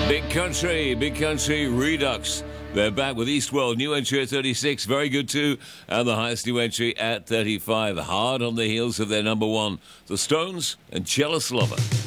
Big Country Redux. They're back with Eastworld, new entry at 36, very good too, and the highest new entry at 35, hard on the heels of their number one, The Stones and Jealous Lover.